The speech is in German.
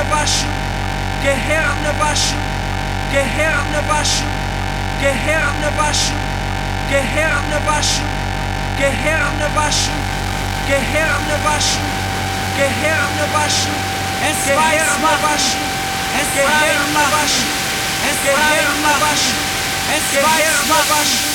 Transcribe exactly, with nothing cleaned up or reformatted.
Gehirne waschen, Gehirne waschen, Gehirne waschen, Gehirne waschen, Gehirne waschen, Gehirne waschen, Gehirne waschen, Gehirne waschen, Es Gehirne weiß machen, waschen, es frei Gehirne machen, waschen, es frei Gehirne machen, waschen, es weiß Gehirne machen, waschen,